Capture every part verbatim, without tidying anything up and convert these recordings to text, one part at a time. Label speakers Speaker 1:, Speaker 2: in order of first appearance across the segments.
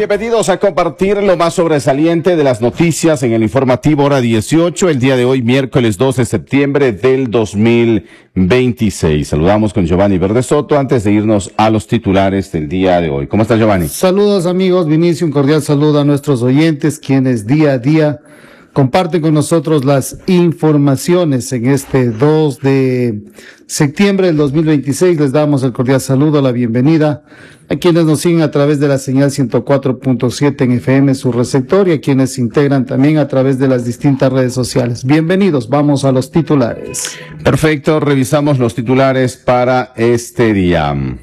Speaker 1: Bienvenidos a compartir lo más sobresaliente de las noticias en el informativo hora dieciocho, el día de hoy, miércoles dos de septiembre del dos mil veintiséis. Saludamos con Giovanni Verdesoto antes de irnos a los titulares del día de hoy. ¿Cómo estás, Giovanni?
Speaker 2: Saludos, amigos. Vinicio, un cordial saludo a nuestros oyentes, quienes día a día comparten con nosotros las informaciones en este dos de septiembre del dos mil veintiséis. Les damos el cordial saludo, la bienvenida a quienes nos siguen a través de la señal ciento cuatro punto siete en F M, su receptor, y a quienes se integran también a través de las distintas redes sociales. Bienvenidos, vamos a los titulares.
Speaker 1: Perfecto, revisamos los titulares para este día.
Speaker 3: En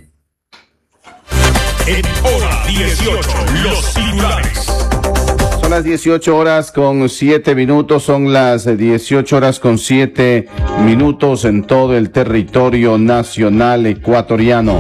Speaker 3: hora dieciocho, los titulares.
Speaker 1: Son las dieciocho horas con siete minutos, son las dieciocho horas con siete minutos en todo el territorio nacional ecuatoriano.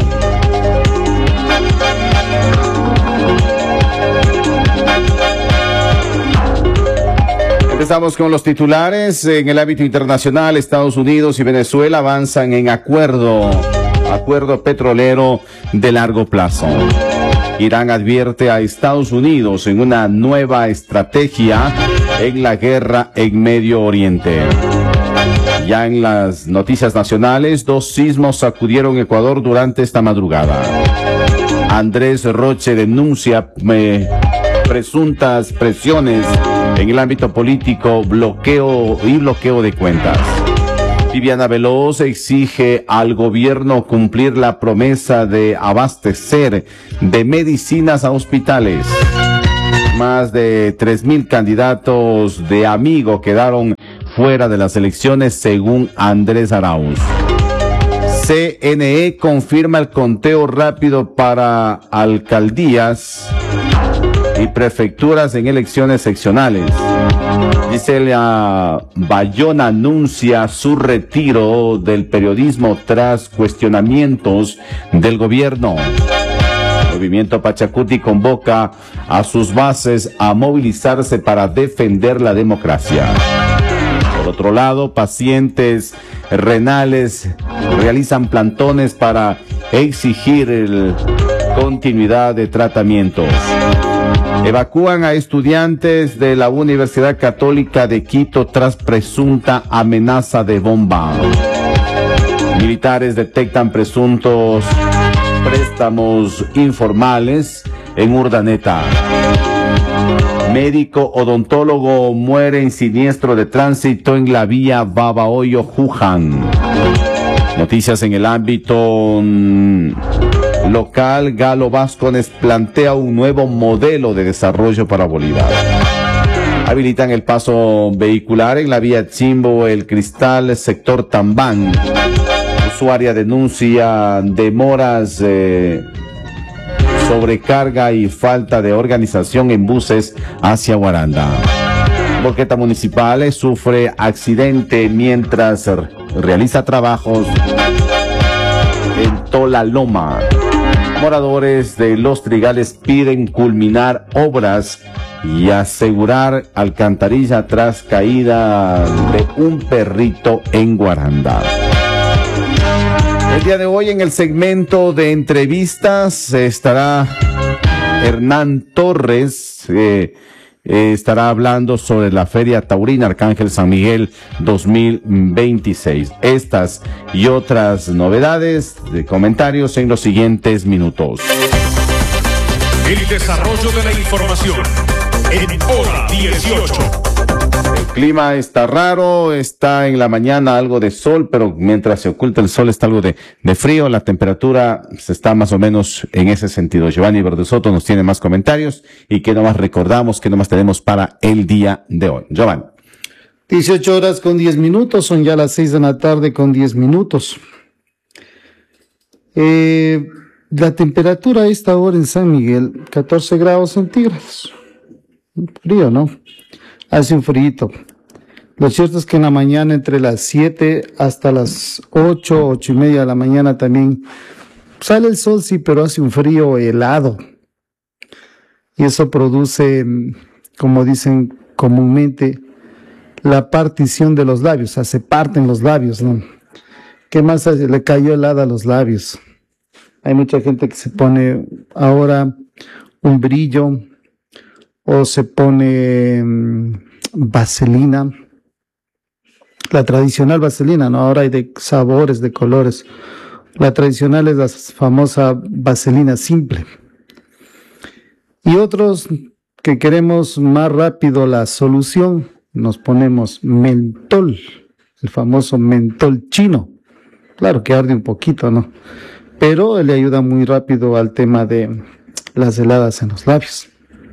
Speaker 1: Empezamos con los titulares. En el ámbito internacional, Estados Unidos y Venezuela avanzan en acuerdo, acuerdo petrolero de largo plazo. Irán advierte a Estados Unidos en una nueva estrategia en la guerra en Medio Oriente. Ya en las noticias nacionales, dos sismos sacudieron Ecuador durante esta madrugada. Andrés Roche denuncia eh, presuntas presiones en el ámbito político, bloqueo y bloqueo de cuentas. Viviana Veloz exige al gobierno cumplir la promesa de abastecer de medicinas a hospitales. Más de tres mil candidatos de Amigo quedaron fuera de las elecciones según Andrés Arauz. C N E confirma el conteo rápido para alcaldías y prefecturas en elecciones seccionales. Gisela Bayona anuncia su retiro del periodismo tras cuestionamientos del gobierno. El movimiento Pachacuti convoca a sus bases a movilizarse para defender la democracia. Por otro lado, pacientes renales realizan plantones para exigir el continuidad de tratamientos. Evacúan a estudiantes de la Universidad Católica de Quito tras presunta amenaza de bomba. Militares detectan presuntos préstamos informales en Urdaneta. Médico odontólogo muere en siniestro de tránsito en la vía Babahoyo-Juján. Noticias en el ámbito local, Galo Vázquez plantea un nuevo modelo de desarrollo para Bolívar. Habilitan el paso vehicular en la vía Chimbo, El Cristal, sector Tambán. Usuaria denuncia demoras, eh, sobrecarga y falta de organización en buses hacia Guaranda. Boqueta Municipal sufre accidente mientras realiza trabajos en Tola Loma. Moradores de Los Trigales piden culminar obras y asegurar alcantarilla tras caída de un perrito en Guaranda. El día de hoy en el segmento de entrevistas estará Hernán Torres, eh, eh, estará hablando sobre la Feria Taurina Arcángel San Miguel dos mil veintiséis. Estas y otras novedades de comentarios en los siguientes minutos.
Speaker 3: El desarrollo de la información en hora dieciocho.
Speaker 1: El clima está raro, está en la mañana algo de sol, pero mientras se oculta el sol está algo de, de frío. La temperatura se está más o menos en ese sentido. Giovanni Verdesoto nos tiene más comentarios y que nomás recordamos, que nomás tenemos para el día de hoy. Giovanni.
Speaker 2: dieciocho horas con diez minutos, son ya las seis de la tarde con diez minutos. Eh, la temperatura a esta hora en San Miguel, catorce grados centígrados. Frío, ¿no? Hace un frío. Lo cierto es que en la mañana, entre las siete hasta las ocho, ocho y media de la mañana también sale el sol, sí, pero hace un frío helado. Y eso produce, como dicen comúnmente, la partición de los labios. O sea, se parten los labios, ¿no? ¿Qué más hace? Le cayó helada a los labios. Hay mucha gente que se pone ahora un brillo o se pone um, vaselina, la tradicional vaselina, ¿no? Ahora hay de sabores, de colores. La tradicional es la famosa vaselina simple. Y otros que queremos más rápido la solución, nos ponemos mentol, el famoso mentol chino. Claro que arde un poquito, ¿no? Pero le ayuda muy rápido al tema de las heladas en los labios.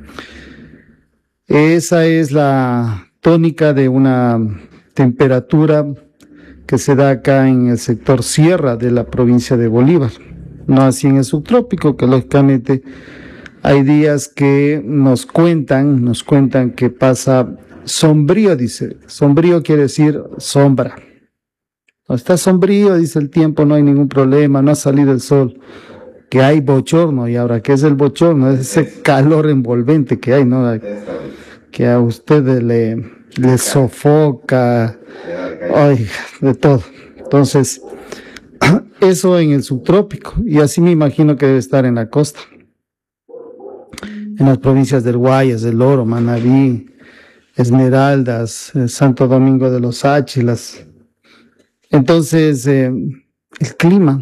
Speaker 2: Esa es la tónica de una temperatura que se da acá en el sector sierra de la provincia de Bolívar, no así en el subtrópico, que lógicamente hay días que nos cuentan, nos cuentan que pasa sombrío, dice, sombrío quiere decir sombra. No está sombrío, dice el tiempo, no hay ningún problema, no ha salido el sol, que hay bochorno. Y ahora, ¿qué es el bochorno? Es ese calor envolvente que hay, ¿no? Que a usted le, le sofoca, ay, de todo. Entonces, eso en el subtrópico, y así me imagino que debe estar en la costa, en las provincias del Guayas, del Oro, Manabí, Esmeraldas, eh, Santo Domingo de los Áchilas. Entonces, eh, el clima.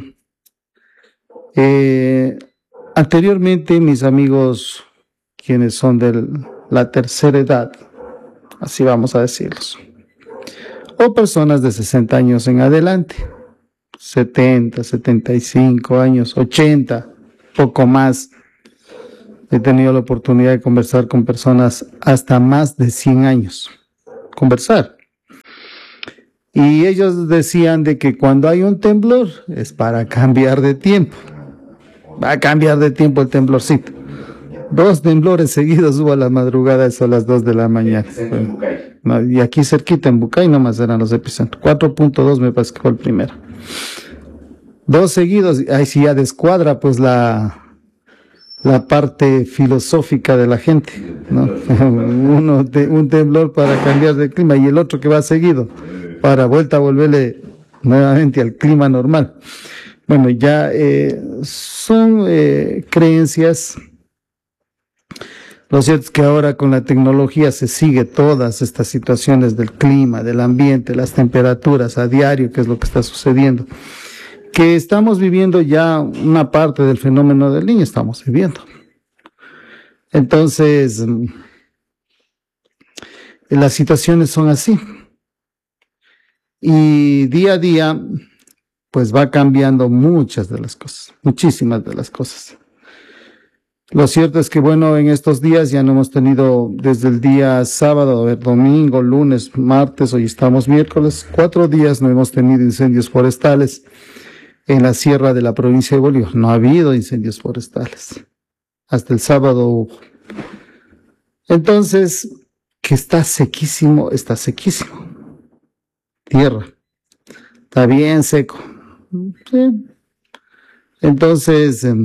Speaker 2: Eh, anteriormente, mis amigos, quienes son de la tercera edad, así vamos a decirlos, o personas de sesenta años en adelante, setenta, setenta y cinco años, ochenta, poco más. He tenido la oportunidad de conversar con personas hasta más de cien años. Conversar. Y ellos decían de que cuando hay un temblor es para cambiar de tiempo. Va a cambiar de tiempo el temblorcito. Dos temblores seguidos hubo a la madrugada, eso a las dos de la mañana. Y aquí cerquita en Bucay nomás eran los epicentros. cuatro punto dos me parece que fue el primero. Dos seguidos, ahí sí ya descuadra pues la... la parte filosófica de la gente, ¿no? Uno de, un temblor para cambiar de clima y el otro que va seguido para vuelta a volverle nuevamente al clima normal. Bueno, ya eh, son eh, creencias. Lo cierto es que ahora con la tecnología se sigue todas estas situaciones del clima, del ambiente, las temperaturas a diario, que es lo que está sucediendo. Que estamos viviendo ya una parte del fenómeno del Niño, estamos viviendo. Entonces, las situaciones son así. Y día a día, pues va cambiando muchas de las cosas, muchísimas de las cosas. Lo cierto es que, bueno, en estos días ya no hemos tenido desde el día sábado, a ver, domingo, lunes, martes, hoy estamos miércoles, cuatro días no hemos tenido incendios forestales en la sierra de la provincia de Bolívar. No ha habido incendios forestales. Hasta el sábado hubo. Entonces, que está sequísimo, está sequísimo. Tierra. Está bien seco. Sí. Entonces, eh,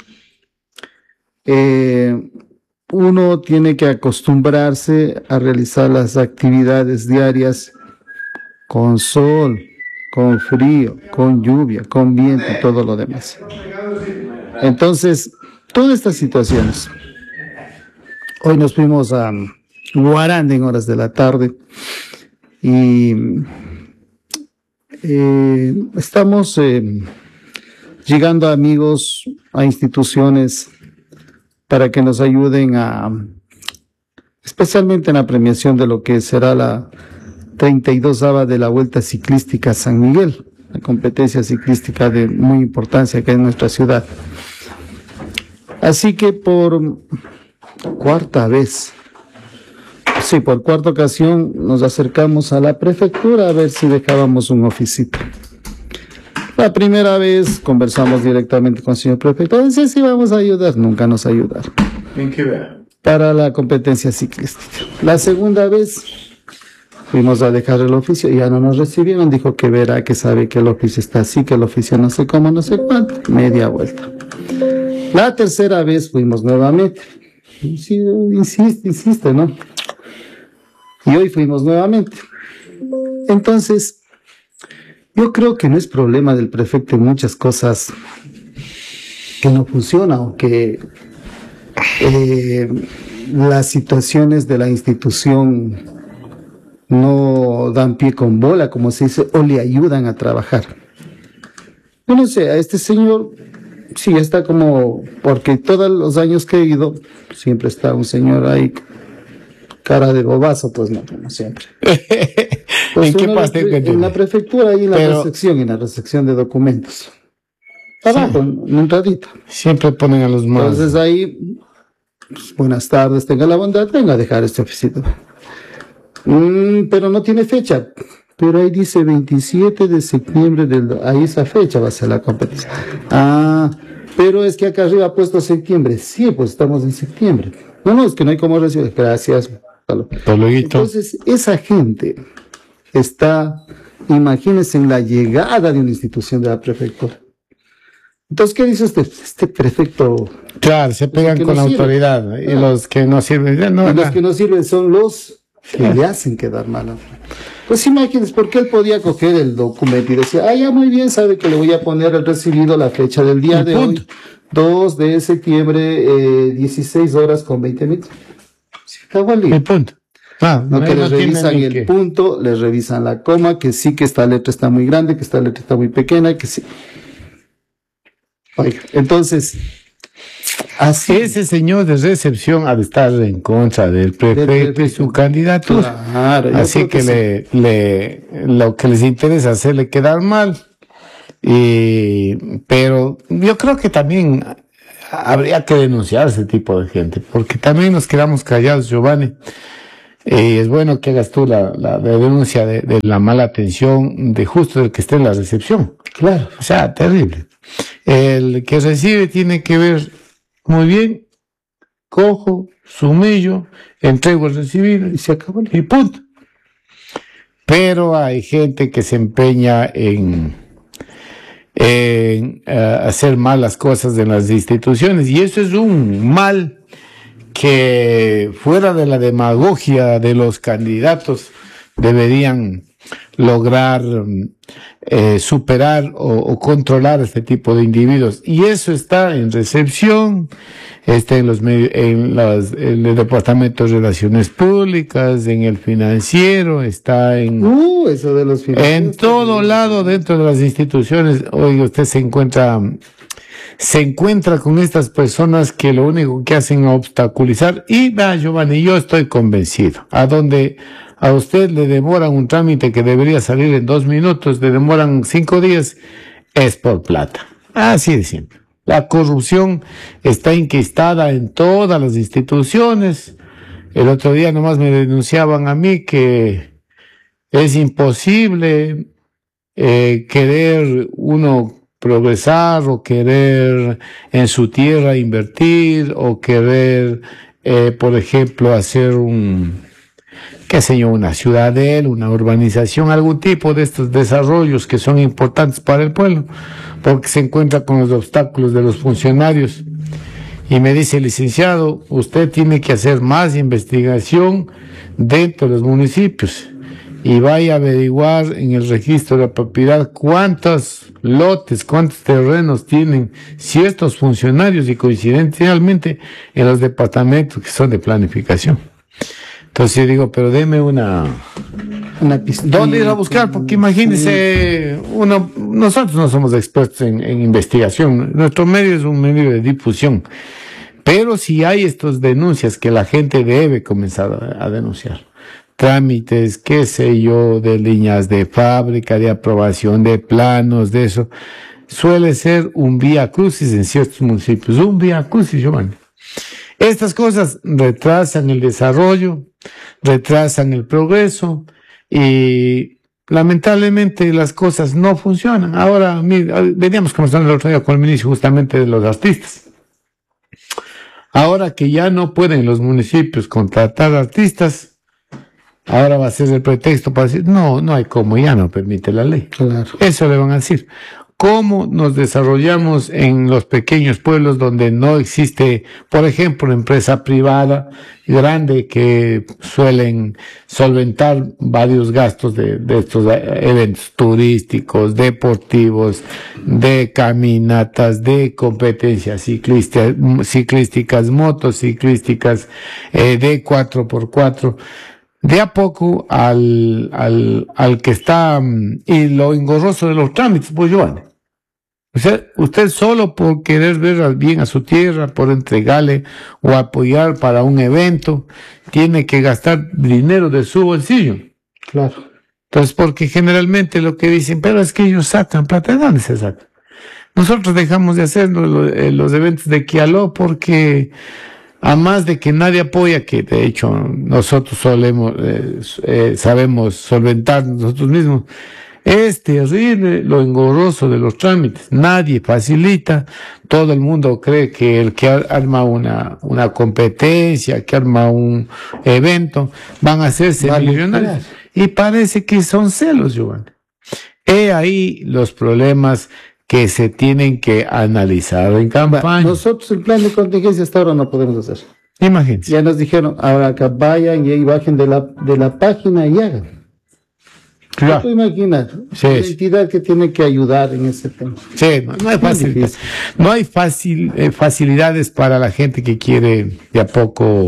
Speaker 2: eh, uno tiene que acostumbrarse a realizar las actividades diarias con sol, con frío, con lluvia, con viento y todo lo demás. Entonces, todas estas situaciones. Hoy nos fuimos a Guaranda en horas de la tarde y eh, estamos eh, llegando a amigos, a instituciones para que nos ayuden a, especialmente en la premiación de lo que será la treinta y dosava de la Vuelta Ciclística San Miguel, la competencia ciclística de muy importancia que hay en nuestra ciudad. Así que por cuarta vez, sí, por cuarta ocasión nos acercamos a la prefectura a ver si dejábamos un oficito. La primera vez conversamos directamente con el señor prefecto, dice, sí, vamos a ayudar, nunca nos ayudaron.
Speaker 1: ¿En qué vea?
Speaker 2: Para la competencia ciclística. La segunda vez fuimos a dejar el oficio y ya no nos recibieron, dijo que verá, que sabe que el oficio está así, que el oficio no sé cómo, no sé cuánto, media vuelta. La tercera vez fuimos nuevamente. Sí, insiste, insiste, ¿no? Y hoy fuimos nuevamente. Entonces, yo creo que no es problema del prefecto en muchas cosas que no funcionan o que eh, las situaciones de la institución no dan pie con bola, como se dice, o le ayudan a trabajar. Yo no sé, a este señor sí está como, porque todos los años que he ido, siempre está un señor ahí, cara de bobazo, pues no, como siempre. Pues
Speaker 4: ¿En qué parte?
Speaker 2: En, en la prefectura y en la
Speaker 4: Pero,
Speaker 2: recepción, en la recepción de documentos. Abajo, sí, en un ratito.
Speaker 4: Siempre ponen a los más.
Speaker 2: Entonces ahí, pues, buenas tardes, tenga la bondad, venga a dejar este oficina. Mm, pero no tiene fecha. Pero ahí dice veintisiete de septiembre, del, ahí esa fecha va a ser la competición. Ah, pero es que acá arriba ha puesto septiembre. Sí, pues estamos en septiembre. No, no, es que no hay cómo recibir. Gracias. Entonces, esa gente está, imagínense, en la llegada de una institución de la prefectura. Entonces, ¿qué dice usted? Este prefecto...
Speaker 4: Claro, se pegan con la autoridad, ¿no? Y ah, los que no sirven... No,
Speaker 2: y los que no sirven son los que le hacen quedar mal. Pues imagínense, porque él podía coger el documento y decir, ah, ya muy bien, sabe que le voy a poner el recibido la fecha del día de hoy, dos de septiembre, eh, dieciséis horas con veinte minutos. Se acabó el día.
Speaker 4: El punto. Ah,
Speaker 2: no, que
Speaker 4: no
Speaker 2: les revisan el
Speaker 4: que...
Speaker 2: punto, les revisan la coma, que sí que esta letra está muy grande, que esta letra está muy pequeña, que sí. Oiga, entonces...
Speaker 4: Así. Ese señor de recepción ha de estar en contra del prefecto y su candidatura. Claro, así que, que le, sí. le, lo que les interesa es hacerle quedar mal. Y, pero yo creo que también habría que denunciar a ese tipo de gente, porque también nos quedamos callados, Giovanni. Eh, es bueno que hagas tú la, la, la denuncia de, de la mala atención de justo del que esté en la recepción. Claro. O sea, terrible. El que recibe tiene que ver muy bien, cojo, sumillo, entrego el recibido y se acabó y punto. Pero hay gente que se empeña en, en uh, hacer malas cosas en las instituciones, y eso es un mal que, fuera de la demagogia de los candidatos, deberían lograr eh, superar o, o controlar este tipo de individuos. Y eso está en recepción, está en los medios, en, las, en el departamento de relaciones públicas, en el financiero, está en
Speaker 2: uh, eso de los
Speaker 4: en todo lado dentro de las instituciones. Oiga, usted se encuentra se encuentra con estas personas que lo único que hacen es obstaculizar. Y va, Giovanni, yo estoy convencido, a donde a usted le demoran un trámite que debería salir en dos minutos, le demoran cinco días, es por plata. Así de simple. La corrupción está enquistada en todas las instituciones. El otro día nomás me denunciaban a mí que es imposible eh, querer uno progresar o querer en su tierra invertir o querer, eh, por ejemplo, hacer un... qué sé yo, una ciudadela, una urbanización, algún tipo de estos desarrollos que son importantes para el pueblo, porque se encuentra con los obstáculos de los funcionarios. Y me dice, licenciado, usted tiene que hacer más investigación dentro de los municipios y vaya a averiguar en el registro de la propiedad cuántos lotes, cuántos terrenos tienen si estos funcionarios, y coincidencialmente en los departamentos que son de planificación. Entonces yo digo, pero deme una... una pista. ¿Dónde ir a buscar? Porque imagínese, uno, nosotros no somos expertos en, en investigación, nuestro medio es un medio de difusión, pero si hay estas denuncias que la gente debe comenzar a, a denunciar, trámites, qué sé yo, de líneas de fábrica, de aprobación de planos, de eso, suele ser un vía crucis en ciertos municipios, un vía crucis, Giovanni. Estas cosas retrasan el desarrollo, retrasan el progreso y lamentablemente las cosas no funcionan. Ahora, mira, veníamos conversando el otro día con el ministro justamente de los artistas. Ahora que ya no pueden los municipios contratar artistas, ahora va a ser el pretexto para decir, no, no hay cómo, ya no permite la ley. Claro. Eso le van a decir. cómo nos desarrollamos en los pequeños pueblos donde no existe, por ejemplo, empresa privada grande que suelen solventar varios gastos de, de estos eventos turísticos, deportivos, de caminatas, de competencias ciclistas, ciclísticas, motociclísticas, eh, de cuatro por cuatro. De a poco al, al, al que está, y lo engorroso de los trámites, pues Giovanni. O sea, usted solo por querer ver bien a su tierra, por entregarle o apoyar para un evento, tiene que gastar dinero de su bolsillo.
Speaker 2: Claro.
Speaker 4: Entonces, porque generalmente lo que dicen, pero es que ellos sacan plata, ¿de dónde se saca? Nosotros dejamos de hacer los, los eventos de Quialó porque, a más de que nadie apoya, que de hecho nosotros solemos, eh, eh, sabemos solventar nosotros mismos, es terrible lo engorroso de los trámites. Nadie facilita. Todo el mundo cree que el que arma una, una competencia, que arma un evento, van a hacerse vale, millonarios. Y parece que son celos, Giovanni. He ahí los problemas que se tienen que analizar en campaña.
Speaker 2: Nosotros el plan de contingencia hasta ahora no podemos hacer.
Speaker 4: Imagínense.
Speaker 2: Ya nos dijeron, ahora acá vayan y bajen de la, de la página y hagan.
Speaker 4: Claro.
Speaker 2: ¿Tú imaginas?
Speaker 4: Sí,
Speaker 2: la entidad que tiene que ayudar en ese tema.
Speaker 4: Sí, no, no hay fácil, no hay fácil, eh, facilidades para la gente que quiere de a poco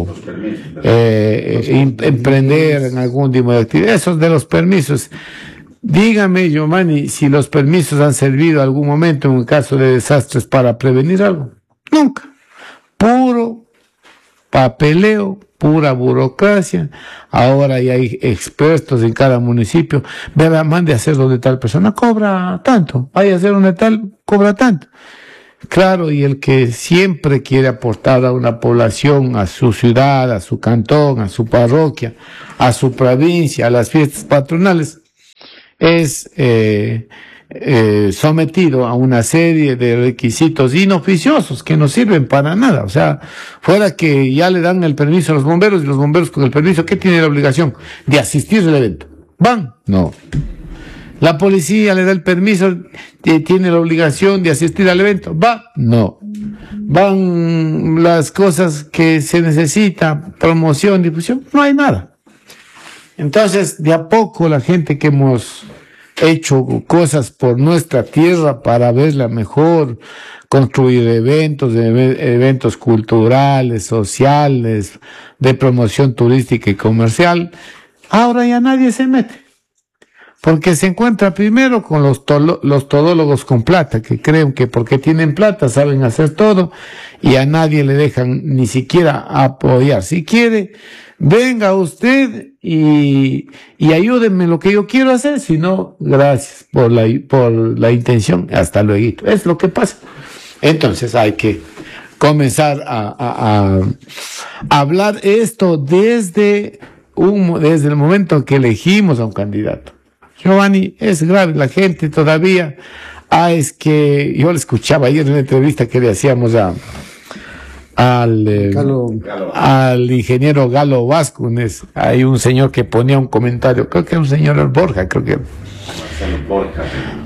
Speaker 4: eh, em, emprender en algún tipo de actividad. Esos de los permisos. Dígame, Giovanni, si los permisos han servido algún momento en un caso de desastres para prevenir algo. Nunca. Puro papeleo, pura burocracia. Ahora ya hay expertos en cada municipio. Vea, mande a hacer donde tal persona cobra tanto. Vaya a hacer donde tal, cobra tanto. Claro, y el que siempre quiere aportar a una población, a su ciudad, a su cantón, a su parroquia, a su provincia, a las fiestas patronales, es eh, eh, sometido a una serie de requisitos inoficiosos que no sirven para nada. O sea, fuera que ya le dan el permiso a los bomberos y los bomberos con el permiso, ¿qué tiene la obligación? De asistir al evento. ¿Van? No. La policía le da el permiso, tiene la obligación de asistir al evento. ¿Va? No. Van las cosas que se necesita, promoción, difusión, no hay nada. Entonces, de a poco la gente que hemos hecho cosas por nuestra tierra para verla mejor, construir eventos, eventos culturales, sociales, de promoción turística y comercial, ahora ya nadie se mete. Porque se encuentra primero con los, tolo, los todólogos con plata, que creen que porque tienen plata saben hacer todo y a nadie le dejan ni siquiera apoyar. Si quiere, venga usted y, y ayúdenme en lo que yo quiero hacer, si no, gracias por la, por la intención, hasta luego. Es lo que pasa. Entonces hay que comenzar a, a, a hablar esto desde, un, desde el momento que elegimos a un candidato. Giovanni, es grave, la gente todavía, ah, es que yo le escuchaba ayer en una entrevista que le hacíamos a, al, eh, Galo. al ingeniero Galo Vázquez. Hay un señor que ponía un comentario, creo que era un señor Borja, creo que. Borja.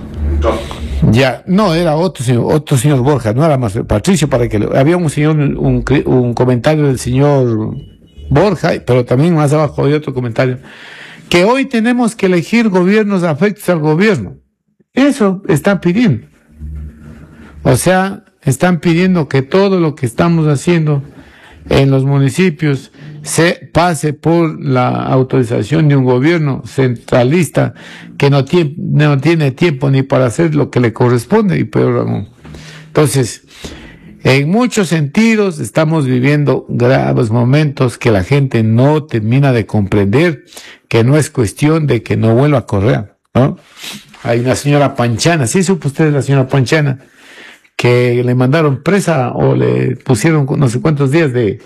Speaker 4: Ya, no, era otro señor, otro señor Borja, no era más Patricio, para que le, había un señor, un, un comentario del señor Borja, pero también más abajo hay otro comentario. Que hoy tenemos que elegir gobiernos afectos al gobierno. Eso están pidiendo. O sea, están pidiendo que todo lo que estamos haciendo en los municipios se pase por la autorización de un gobierno centralista que no tiene, no tiene tiempo ni para hacer lo que le corresponde y peor aún. Entonces, en muchos sentidos estamos viviendo graves momentos que la gente no termina de comprender, que no es cuestión de que no vuelva a correr, ¿no? Hay una señora Panchana, ¿sí supo usted la señora Panchana? Que le mandaron presa o le pusieron no sé cuántos días de,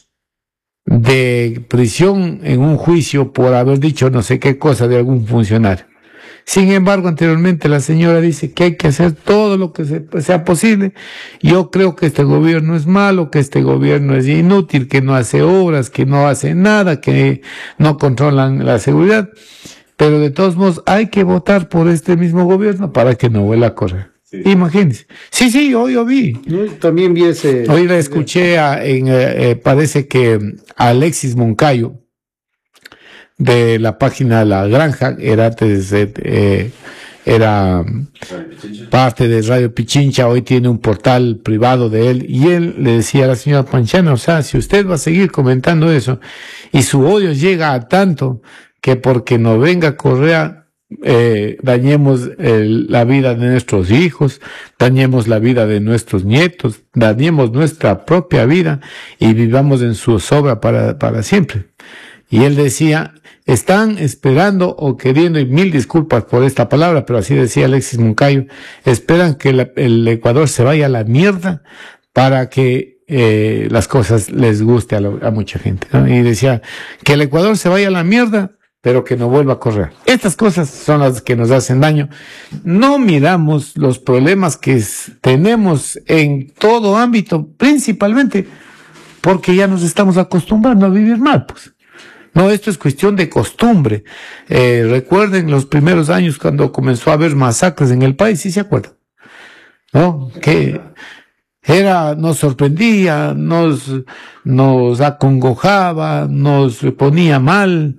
Speaker 4: de prisión en un juicio por haber dicho no sé qué cosa de algún funcionario. Sin embargo, anteriormente la señora dice que hay que hacer todo lo que sea posible. Yo creo que este gobierno es malo, que este gobierno es inútil, que no hace obras, que no hace nada, que no controlan la seguridad. Pero de todos modos hay que votar por este mismo gobierno para que no vuelva a correr.
Speaker 1: Sí.
Speaker 4: Imagínense. Sí, sí, hoy lo vi.
Speaker 2: Yo también vi ese.
Speaker 4: Hoy le escuché a, en, eh, eh, parece que a Alexis Moncayo, de la página La Granja, era antes, eh, eh, era parte de Radio Pichincha, hoy tiene un portal privado de él, y él le decía a la señora Panchana, o sea, si usted va a seguir comentando eso, y su odio llega a tanto, que porque no venga Correa, eh, dañemos el, la vida de nuestros hijos, dañemos la vida de nuestros nietos, dañemos nuestra propia vida, y vivamos en su sobra para, para siempre. Y él decía, están esperando o queriendo, y mil disculpas por esta palabra, pero así decía Alexis Moncayo, esperan que la, el Ecuador se vaya a la mierda para que eh, las cosas les guste a, lo, a mucha gente, ¿no? Y decía, que el Ecuador se vaya a la mierda, pero que no vuelva a correr. Estas cosas son las que nos hacen daño. No miramos los problemas que tenemos en todo ámbito, principalmente porque ya nos estamos acostumbrando a vivir mal, pues. No, esto es cuestión de costumbre. Eh, recuerden los primeros años cuando comenzó a haber masacres en el país, ¿sí se acuerdan? ¿No? Que era, nos sorprendía, nos, nos acongojaba, nos ponía mal.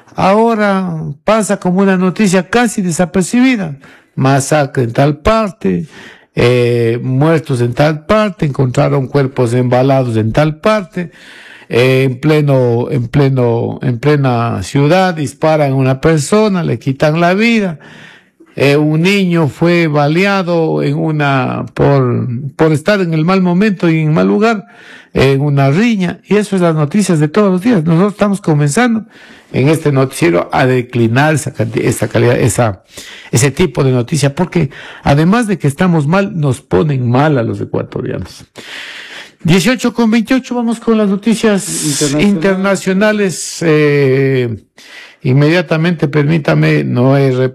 Speaker 4: Ahora pasa como una noticia casi desapercibida. Masacre en tal parte, eh, muertos en tal parte, encontraron cuerpos embalados en tal parte. Eh, en pleno, en pleno, en plena ciudad, disparan a una persona, le quitan la vida. Eh, un niño fue baleado en una, por, por estar en el mal momento y en mal lugar, en una riña. Y eso es las noticias de todos los días. Nosotros estamos comenzando en este noticiero a declinar esa, esa calidad, esa, ese tipo de noticias, porque además de que estamos mal, nos ponen mal a los ecuatorianos. dieciocho con veintiocho, vamos con las noticias Internacional. internacionales. Eh, inmediatamente, permítame, no he